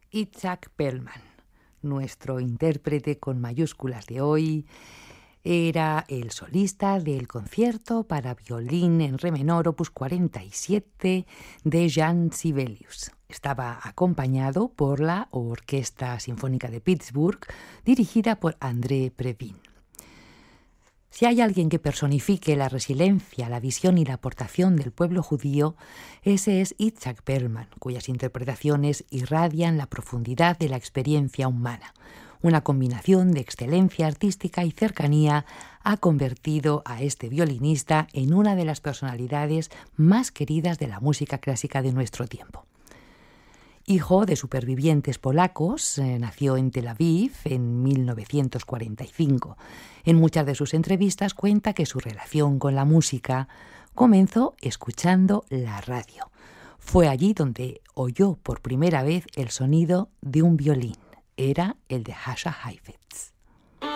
Itzhak Perlman, nuestro intérprete con mayúsculas de hoy, era el solista del concierto para violín en re menor opus 47 de Jan Sibelius. Estaba acompañado por la Orquesta Sinfónica de Pittsburgh, dirigida por André Previn. Si hay alguien que personifique la resiliencia, la visión y la aportación del pueblo judío, ese es Itzhak Perlman, cuyas interpretaciones irradian la profundidad de la experiencia humana. Una combinación de excelencia artística y cercanía ha convertido a este violinista en una de las personalidades más queridas de la música clásica de nuestro tiempo. Hijo de supervivientes polacos, nació en Tel Aviv en 1945. En muchas de sus entrevistas cuenta que su relación con la música comenzó escuchando la radio. Fue allí donde oyó por primera vez el sonido de un violín. Era el de Jascha Heifetz.